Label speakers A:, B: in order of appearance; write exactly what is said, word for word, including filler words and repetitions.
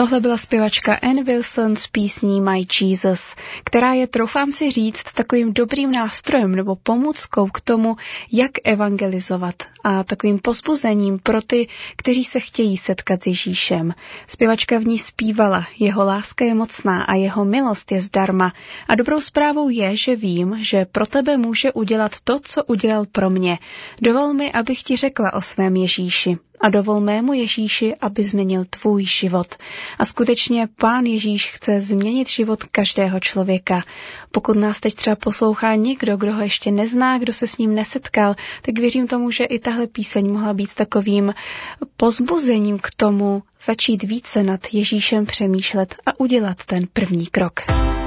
A: Tohle byla zpěvačka Ann Wilson s písní My Jesus, která je, troufám si říct, takovým dobrým nástrojem nebo pomůckou k tomu, jak evangelizovat a takovým povzbuzením pro ty, kteří se chtějí setkat s Ježíšem. Zpěvačka v ní zpívala, jeho láska je mocná a jeho milost je zdarma. A dobrou zprávou je, že vím, že pro tebe může udělat to, co udělal pro mě. Dovol mi, abych ti řekla o svém Ježíši. A dovol mému Ježíši, aby změnil tvůj život. A skutečně Pán Ježíš chce změnit život každého člověka. Pokud nás teď třeba poslouchá někdo, kdo ho ještě nezná, kdo se s ním nesetkal, tak věřím tomu, že i tahle píseň mohla být takovým povzbuzením k tomu začít více nad Ježíšem přemýšlet a udělat ten první krok.